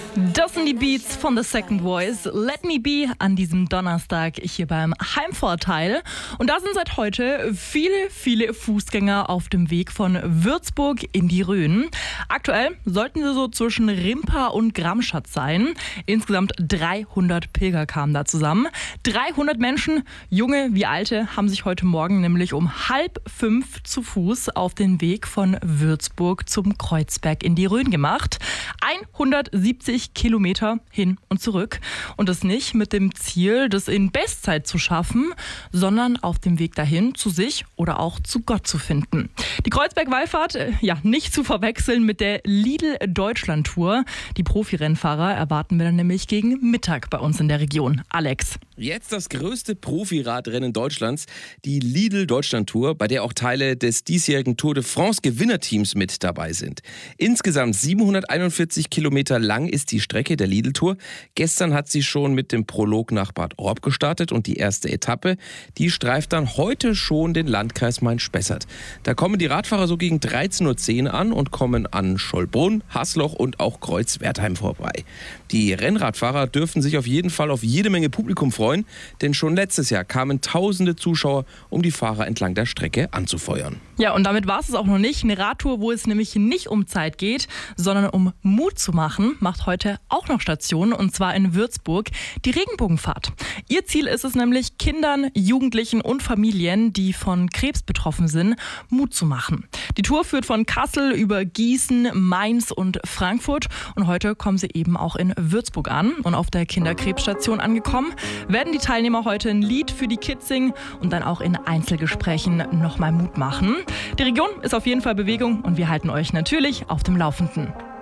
Das sind die Beats von The Second Voice. Let Me Be an diesem Donnerstag hier beim Heimvorteil. Und da sind seit heute viele Fußgänger auf dem Weg von Würzburg in die Rhön. Aktuell sollten sie so zwischen Rimpa und Gramschatz sein. Insgesamt 300 Pilger kamen da zusammen. 300 Menschen, junge wie alte, haben sich heute Morgen nämlich um 4:30 zu Fuß auf den Weg von Würzburg zum Kreuzberg in die Rhön gemacht. 170 Kilometer hin und zurück. Und das nicht mit dem Ziel, das in Bestzeit zu schaffen, sondern auf dem Weg dahin zu sich oder auch zu Gott zu finden. Die Kreuzberg-Wallfahrt, nicht zu verwechseln mit der Lidl-Deutschland-Tour. Die Profirennfahrer erwarten wir dann nämlich gegen Mittag bei uns in der Region. Alex. Jetzt das größte Profiradrennen Deutschlands, die Lidl-Deutschland-Tour, bei der auch Teile des diesjährigen Tour de France-Gewinnerteams mit dabei sind. Insgesamt 741 Kilometer lang ist die Strecke der Lidl-Tour. Gestern hat sie schon mit dem Prolog nach Bad Orb gestartet und die erste Etappe, die streift dann heute schon den Landkreis Main-Spessart. Da kommen die Radfahrer so gegen 13:10 Uhr an und kommen an Schollbrunn, Haßloch und auch Kreuzwertheim vorbei. Die Rennradfahrer dürfen sich auf jeden Fall auf jede Menge Publikum freuen, denn schon letztes Jahr kamen tausende Zuschauer, um die Fahrer entlang der Strecke anzufeuern. Ja, und damit war es auch noch nicht. Eine Radtour, wo es nämlich nicht um Zeit geht, sondern um Mut zu machen, macht heute auch noch Station, und zwar in Würzburg, die Regenbogenfahrt. Ihr Ziel ist es nämlich, Kindern, Jugendlichen und Familien, die von Krebs betroffen sind, Mut zu machen. Die Tour führt von Kassel über Gießen, Mainz und Frankfurt, und heute kommen sie eben auch in Würzburg an. Und auf der Kinderkrebsstation angekommen, werden die Teilnehmer heute ein Lied für die Kids singen und dann auch in Einzelgesprächen nochmal Mut machen. Die Region ist auf jeden Fall Bewegung und wir halten euch natürlich auf dem Laufenden.